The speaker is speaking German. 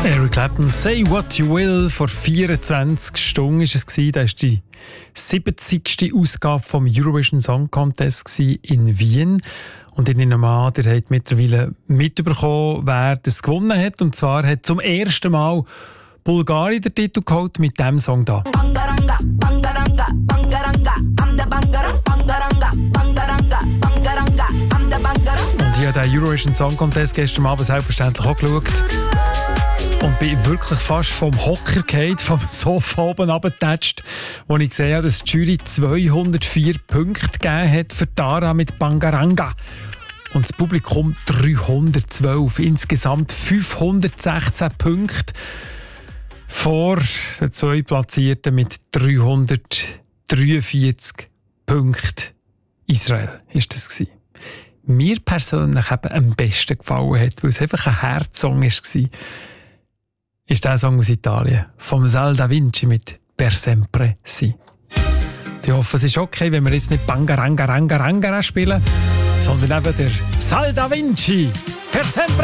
Eric Clapton, «Say What You Will». Vor 24 Stunden war es. Das war die 70. Ausgabe vom Eurovision Song Contest in Wien. Und ich nehme an, ihr habt mittlerweile mitbekommen, wer das gewonnen hat. Und zwar hat zum ersten Mal Bulgarien den Titel geholt mit diesem Song hier. Bangaranga, bangaranga, bangaranga, am der Bangarang, bangaranga, bangaranga, bangaranga, am der Bangarang. Und ich habe den Eurovision Song Contest gestern Abend selbstverständlich auch geschaut. Und bin wirklich fast vom Hocker gefallen, vom Sofa oben runtergetatscht, wo ich gesehen habe, dass die Jury 204 Punkte gegeben hat für Tara mit Bangaranga. Und das Publikum 312. Insgesamt 516 Punkte vor den zwei Platzierten mit 343 Punkten. Israel ist das gewesen. Mir persönlich eben am besten gefallen hat, weil es einfach ein Herzsong war, ist der Song aus Italien, vom Sal Da Vinci mit «Per sempre si». Ich hoffe, es ist okay, wenn wir jetzt nicht «Bangaranga Ranga Ranga» spielen, sondern eben der «Sal Da Vinci, per sempre».